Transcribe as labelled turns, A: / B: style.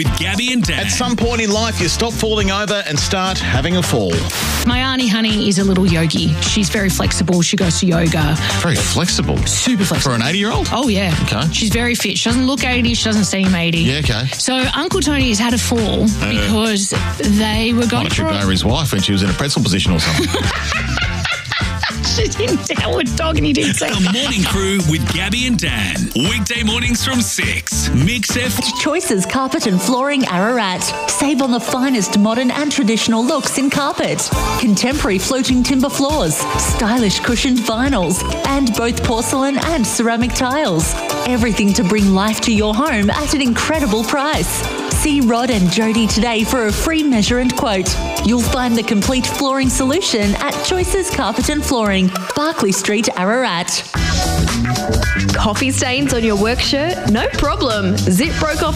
A: With Gabby and Dan.
B: At some point in life, you stop falling over and start having a fall.
C: My auntie Honey is a little yogi. She's very flexible. She goes to yoga.
D: Very flexible.
C: Super flexible.
D: For an 80-year-old?
C: Oh, yeah.
D: Okay.
C: She's very fit. She doesn't look 80. She doesn't seem 80.
D: Yeah, okay.
C: So Uncle Tony has had a fall because they were going
D: Might have tripped over his wife when she was in a pretzel position or something.
C: She didn't downward dog and he didn't say
A: The Morning Crew with Gabby and Dan. Weekday mornings from 6. Mix FM.
E: Choices Carpet and Flooring Ararat. Save on the finest modern and traditional looks in carpet. Contemporary floating timber floors, stylish cushioned vinyls, and both porcelain and ceramic tiles. Everything to bring life to your home at an incredible price. See Rod and Jody today for a free measure and quote. You'll find the complete flooring solution at Choices Carpet and Flooring, Barclay Street, Ararat.
F: Coffee stains on your work shirt? No problem. Zip broke off